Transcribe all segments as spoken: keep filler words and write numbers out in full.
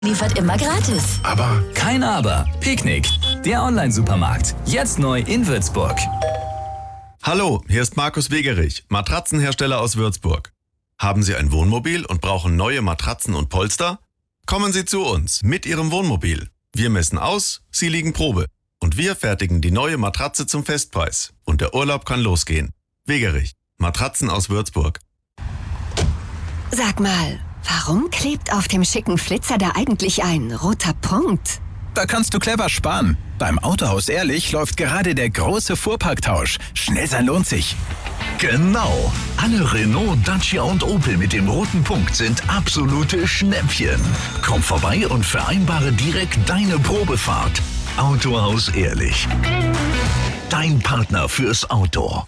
Liefert immer gratis. Aber... Kein Aber. Picknick, der Online-Supermarkt. Jetzt neu in Würzburg. Hallo, hier ist Markus Wegerich, Matratzenhersteller aus Würzburg. Haben Sie ein Wohnmobil und brauchen neue Matratzen und Polster? Kommen Sie zu uns mit Ihrem Wohnmobil. Wir messen aus, Sie liegen Probe. Und wir fertigen die neue Matratze zum Festpreis. Und der Urlaub kann losgehen. Wegerich, Matratzen aus Würzburg. Sag mal, warum klebt auf dem schicken Flitzer da eigentlich ein roter Punkt? Da kannst du clever sparen. Beim Autohaus Ehrlich läuft gerade der große Fuhrparktausch. Schnell sein lohnt sich. Genau. Alle Renault, Dacia und Opel mit dem roten Punkt sind absolute Schnäppchen. Komm vorbei und vereinbare direkt deine Probefahrt. Autohaus Ehrlich. Dein Partner fürs Auto.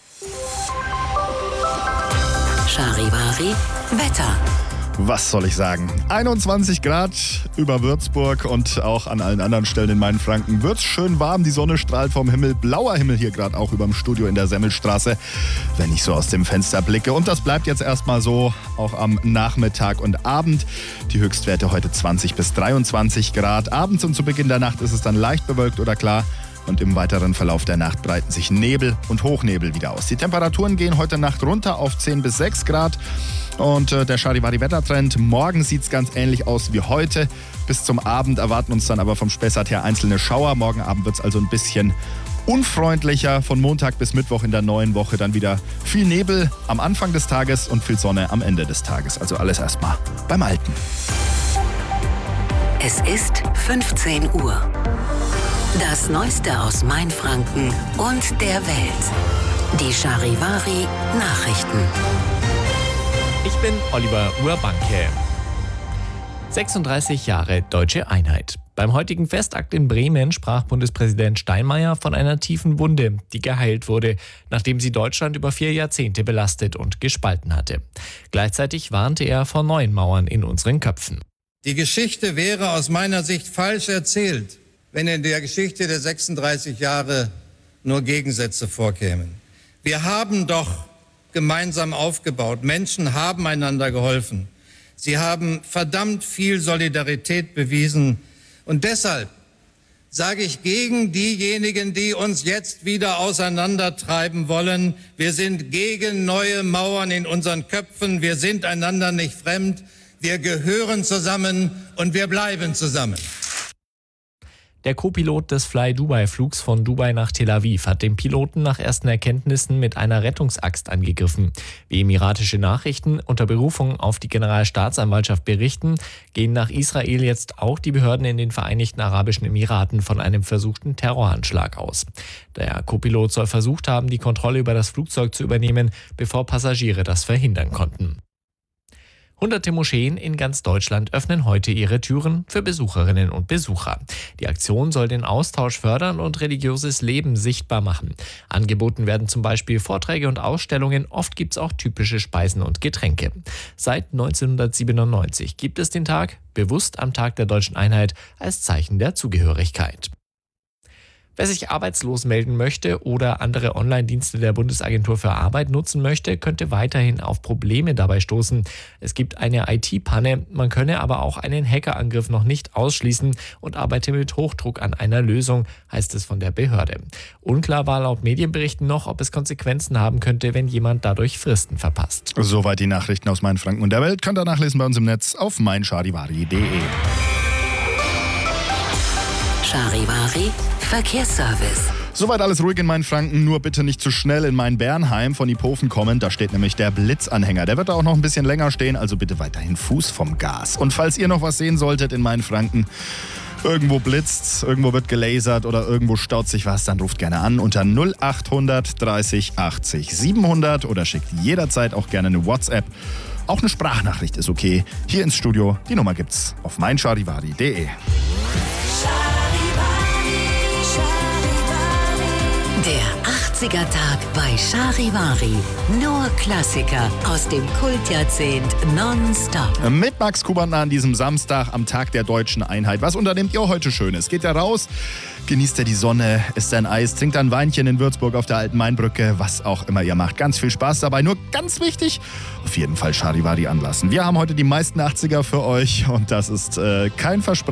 Charivari, Wetter. Was soll ich sagen? einundzwanzig Grad über Würzburg und auch an allen anderen Stellen in Mainfranken wird's schön warm. Die Sonne strahlt vom Himmel. Blauer Himmel hier gerade auch überm Studio in der Semmelstraße, wenn ich so aus dem Fenster blicke. Und das bleibt jetzt erstmal so, auch am Nachmittag und Abend. Die Höchstwerte heute zwanzig bis dreiundzwanzig Grad. Abends und zu Beginn der Nacht ist es dann leicht bewölkt oder klar. Und im weiteren Verlauf der Nacht breiten sich Nebel und Hochnebel wieder aus. Die Temperaturen gehen heute Nacht runter auf zehn bis sechs Grad. Und äh, der Charivari-Wettertrend, morgen sieht es ganz ähnlich aus wie heute. Bis zum Abend erwarten uns dann aber vom Spessart her einzelne Schauer. Morgen Abend wird es also ein bisschen unfreundlicher. Von Montag bis Mittwoch in der neuen Woche dann wieder viel Nebel am Anfang des Tages und viel Sonne am Ende des Tages. Also alles erstmal beim Alten. Es ist fünfzehn Uhr. Das Neueste aus Mainfranken und der Welt. Die Charivari Nachrichten. Ich bin Oliver Urbanke. sechsunddreißig Jahre Deutsche Einheit. Beim heutigen Festakt in Bremen sprach Bundespräsident Steinmeier von einer tiefen Wunde, die geheilt wurde, nachdem sie Deutschland über vier Jahrzehnte belastet und gespalten hatte. Gleichzeitig warnte er vor neuen Mauern in unseren Köpfen. Die Geschichte wäre aus meiner Sicht falsch erzählt, wenn in der Geschichte der sechsunddreißig Jahre nur Gegensätze vorkämen. Wir haben doch gemeinsam aufgebaut. Menschen haben einander geholfen. Sie haben verdammt viel Solidarität bewiesen. Und deshalb sage ich gegen diejenigen, die uns jetzt wieder auseinandertreiben wollen: Wir sind gegen neue Mauern in unseren Köpfen. Wir sind einander nicht fremd. Wir gehören zusammen und wir bleiben zusammen. Der Co-Pilot des Fly-Dubai-Flugs von Dubai nach Tel Aviv hat den Piloten nach ersten Erkenntnissen mit einer Rettungsaxt angegriffen. Wie emiratische Nachrichten unter Berufung auf die Generalstaatsanwaltschaft berichten, gehen nach Israel jetzt auch die Behörden in den Vereinigten Arabischen Emiraten von einem versuchten Terroranschlag aus. Der Co-Pilot soll versucht haben, die Kontrolle über das Flugzeug zu übernehmen, bevor Passagiere das verhindern konnten. Hunderte Moscheen in ganz Deutschland öffnen heute ihre Türen für Besucherinnen und Besucher. Die Aktion soll den Austausch fördern und religiöses Leben sichtbar machen. Angeboten werden zum Beispiel Vorträge und Ausstellungen. Oft gibt es auch typische Speisen und Getränke. Seit neunzehnhundertsiebenundneunzig gibt es den Tag bewusst am Tag der Deutschen Einheit als Zeichen der Zugehörigkeit. Wer sich arbeitslos melden möchte oder andere Online-Dienste der Bundesagentur für Arbeit nutzen möchte, könnte weiterhin auf Probleme dabei stoßen. Es gibt eine I T-Panne, man könne aber auch einen Hackerangriff noch nicht ausschließen und arbeite mit Hochdruck an einer Lösung, heißt es von der Behörde. Unklar war laut Medienberichten noch, ob es Konsequenzen haben könnte, wenn jemand dadurch Fristen verpasst. Soweit die Nachrichten aus Mainfranken und der Welt. Könnt ihr nachlesen bei uns im Netz auf mein charivari punkt de. Charivari Verkehrsservice. Soweit alles ruhig in Mainfranken, nur bitte nicht zu schnell in Main-Bernheim von Iphofen kommen. Da steht nämlich der Blitzanhänger. Der wird da auch noch ein bisschen länger stehen, also bitte weiterhin Fuß vom Gas. Und falls ihr noch was sehen solltet in Mainfranken, irgendwo blitzt's, irgendwo wird gelasert oder irgendwo staut sich was, dann ruft gerne an unter null achthundert dreißig achtzig siebenhundert oder schickt jederzeit auch gerne eine WhatsApp. Auch eine Sprachnachricht ist okay. Hier ins Studio, die Nummer gibt's auf mein charivari punkt de. Der achtziger-Tag bei Charivari. Nur Klassiker aus dem Kultjahrzehnt nonstop. Mit Max Kubantner an diesem Samstag am Tag der Deutschen Einheit. Was unternehmt ihr heute Schönes? Geht ihr raus? Genießt ihr die Sonne, isst ein Eis, trinkt ein Weinchen in Würzburg auf der Alten Mainbrücke, was auch immer ihr macht. Ganz viel Spaß dabei. Nur ganz wichtig, auf jeden Fall Charivari anlassen. Wir haben heute die meisten achtziger für euch und das ist äh, kein Versprechen.